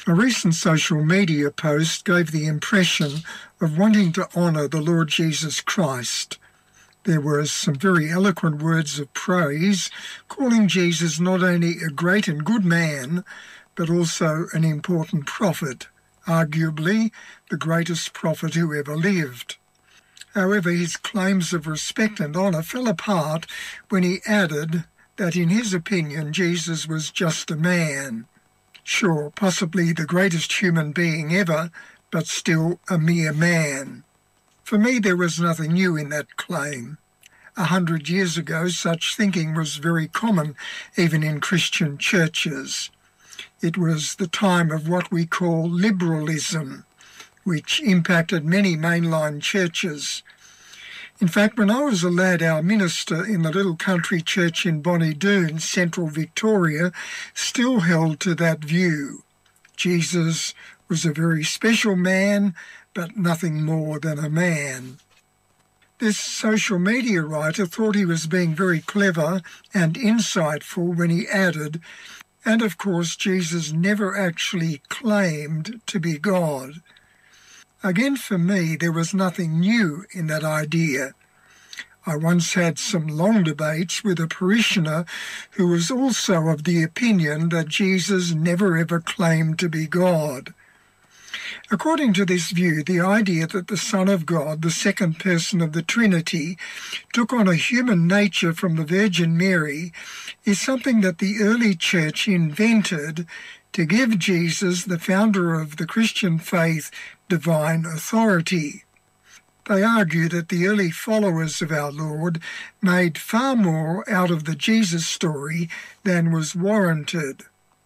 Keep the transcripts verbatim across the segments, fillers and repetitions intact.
A recent social media post gave the impression of wanting to honour the Lord Jesus Christ. There were some very eloquent words of praise, calling Jesus not only a great and good man, but also an important prophet, arguably the greatest prophet who ever lived. However, his claims of respect and honour fell apart when he added that in his opinion Jesus was just a man. Sure, possibly the greatest human being ever, but still a mere man. For me, there was nothing new in that claim. A hundred years ago, such thinking was very common, even in Christian churches. It was the time of what we call liberalism, which impacted many mainline churches. In fact, when I was a lad, our minister in the little country church in Bonnie Doon, central Victoria, still held to that view. Jesus was a very special man, but nothing more than a man. This social media writer thought he was being very clever and insightful when he added, and of course Jesus never actually claimed to be God. Again, for me, there was nothing new in that idea. I once had some long debates with a parishioner who was also of the opinion that Jesus never ever claimed to be God. According to this view, the idea that the Son of God, the second person of the Trinity, took on a human nature from the Virgin Mary is something that the early church invented to give Jesus, the founder of the Christian faith, divine authority. They argue that the early followers of our Lord made far more out of the Jesus story than was warranted.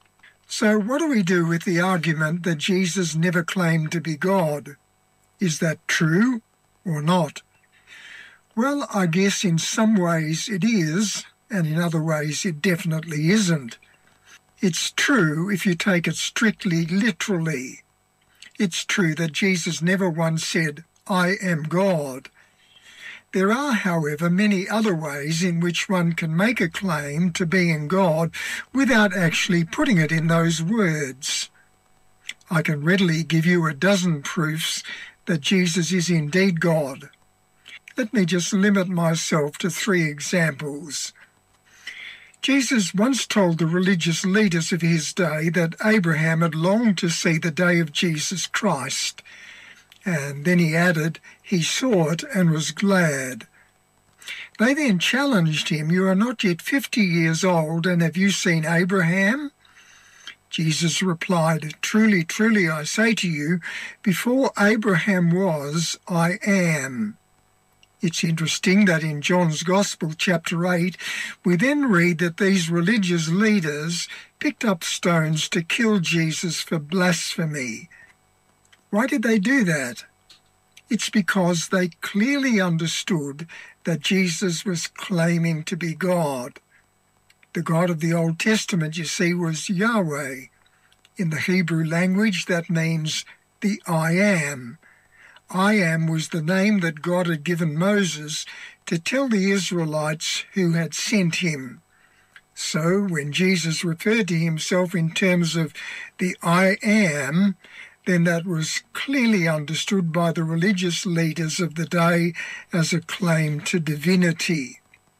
So what do we do with the argument that Jesus never claimed to be God? Is that true or not? Well, I guess in some ways it is, and in other ways it definitely isn't. It's true if you take it strictly literally. It's true that Jesus never once said, "I am God." There are, however, many other ways in which one can make a claim to being God without actually putting it in those words. I can readily give you a dozen proofs that Jesus is indeed God. Let me just limit myself to three examples. Jesus once told the religious leaders of his day that Abraham had longed to see the day of Jesus Christ. And then he added, he saw it and was glad. They then challenged him, "You are not yet fifty years old, and have you seen Abraham?" Jesus replied, "Truly, truly, I say to you, before Abraham was, I am." It's interesting that in John's Gospel, chapter eight, we then read that these religious leaders picked up stones to kill Jesus for blasphemy. Why did they do that? It's because they clearly understood that Jesus was claiming to be God. The God of the Old Testament, you see, was Yahweh. In the Hebrew language, that means the I am. I am was the name that God had given Moses to tell the Israelites who had sent him. So when Jesus referred to himself in terms of the I am, then that was clearly understood by the religious leaders of the day as a claim to divinity.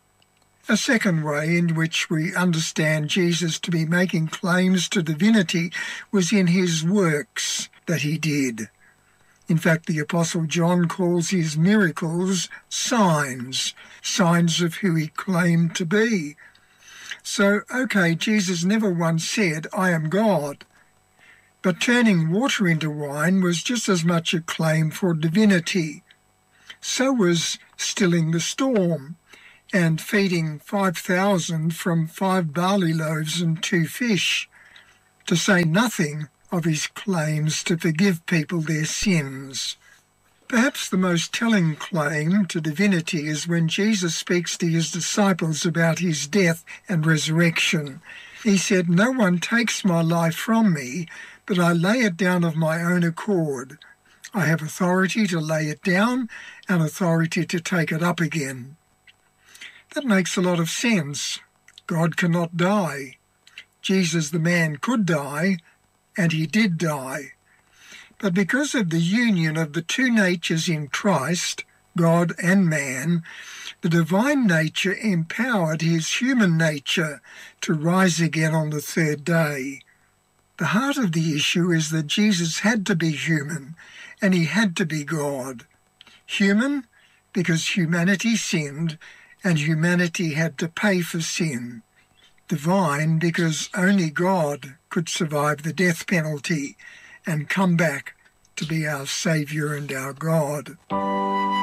A second way in which we understand Jesus to be making claims to divinity was in his works that he did. In fact, the Apostle John calls his miracles signs, signs of who he claimed to be. So, okay, Jesus never once said, "I am God." But turning water into wine was just as much a claim for divinity. So was stilling the storm and feeding five thousand from five barley loaves and two fish, to say nothing of his claims to forgive people their sins. Perhaps the most telling claim to divinity is when Jesus speaks to his disciples about his death and resurrection. He said, "No one takes my life from me, but I lay it down of my own accord. I have authority to lay it down and authority to take it up again." That makes a lot of sense. God cannot die. Jesus, the man, could die, and he did die. But because of the union of the two natures in Christ, God and man, the divine nature empowered his human nature to rise again on the third day. The heart of the issue is that Jesus had to be human, and he had to be God. Human, because humanity sinned, and humanity had to pay for sin. Divine, because only God could survive the death penalty and come back to be our Saviour and our God.